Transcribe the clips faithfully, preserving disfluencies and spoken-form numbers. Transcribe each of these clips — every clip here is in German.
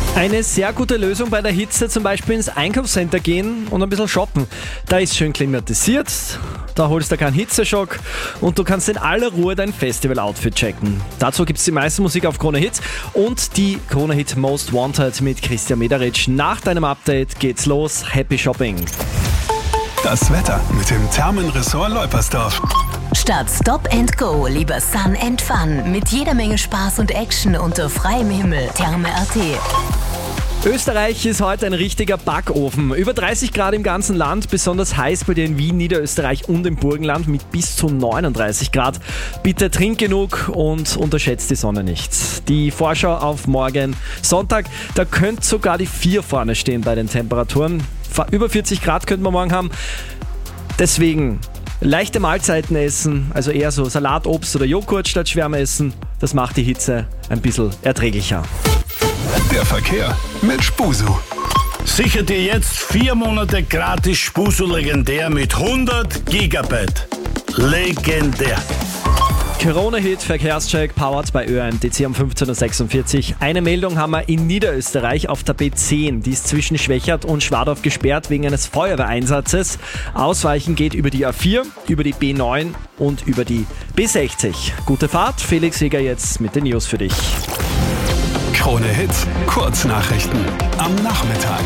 Eine sehr gute Lösung bei der Hitze, zum Beispiel ins Einkaufscenter gehen und ein bisschen shoppen. Da ist schön klimatisiert, da holst du keinen Hitzeschock und du kannst in aller Ruhe dein Festival-Outfit checken. Dazu gibt es die meiste Musik auf Krone Hit und die Krone Hit Most Wanted mit Christian Mederitsch. Nach deinem Update geht's los. Happy Shopping! Das Wetter mit dem Thermenressort Leupersdorf. Statt Stop and Go lieber Sun and Fun mit jeder Menge Spaß und Action unter freiem Himmel. Therme Punkt at. Österreich ist heute ein richtiger Backofen. Über dreißig Grad im ganzen Land, besonders heiß bei dir in Wien, Niederösterreich und im Burgenland mit bis zu neununddreißig Grad. Bitte trink genug und unterschätzt die Sonne nicht. Die Vorschau auf morgen Sonntag, da könnte sogar die vier vorne stehen bei den Temperaturen. Über vierzig Grad könnten wir morgen haben. Deswegen leichte Mahlzeiten essen, also eher so Salat, Obst oder Joghurt statt Schwärmessen. Das macht die Hitze ein bisschen erträglicher. Der Verkehr mit Spusu. Sicher dir jetzt vier Monate gratis Spusu legendär mit hundert Gigabyte. Legendär. Corona-Hit, Verkehrscheck, powered bei Ö M D C um fünfzehn Uhr sechsundvierzig. Eine Meldung haben wir in Niederösterreich auf der B zehn. Die ist zwischen Schwächert und Schwadorf gesperrt wegen eines Feuerwehreinsatzes. Ausweichen geht über die A vier, über die B neun und über die B sechzig. Gute Fahrt, Felix Heger jetzt mit den News für dich. Krone Hit, Kurznachrichten am Nachmittag.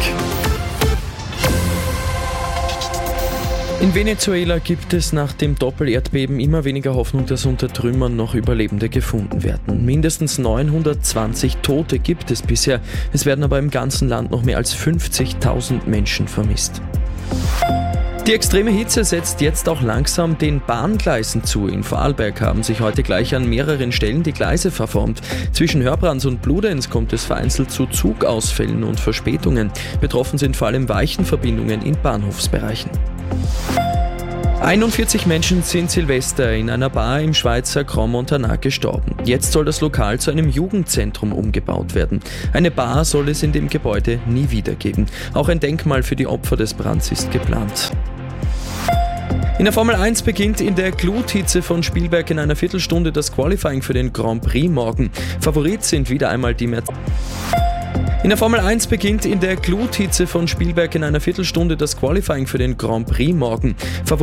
In Venezuela gibt es nach dem Doppelerdbeben immer weniger Hoffnung, dass unter Trümmern noch Überlebende gefunden werden. Mindestens neunhundertzwanzig Tote gibt es bisher. Es werden aber im ganzen Land noch mehr als fünfzigtausend Menschen vermisst. Die extreme Hitze setzt jetzt auch langsam den Bahngleisen zu. In Vorarlberg haben sich heute gleich an mehreren Stellen die Gleise verformt. Zwischen Hörbrands und Bludenz kommt es vereinzelt zu Zugausfällen und Verspätungen. Betroffen sind vor allem Weichenverbindungen in Bahnhofsbereichen. einundvierzig Menschen sind Silvester in einer Bar im Schweizer Grand Montana gestorben. Jetzt soll das Lokal zu einem Jugendzentrum umgebaut werden. Eine Bar soll es in dem Gebäude nie wieder geben. Auch ein Denkmal für die Opfer des Brands ist geplant. In der Formel eins beginnt in der Gluthitze von Spielberg in einer Viertelstunde das Qualifying für den Grand Prix morgen. Favorit sind wieder einmal die Mercedes. In der Formel eins beginnt in der Gluthitze von Spielberg in einer Viertelstunde das Qualifying für den Grand Prix morgen.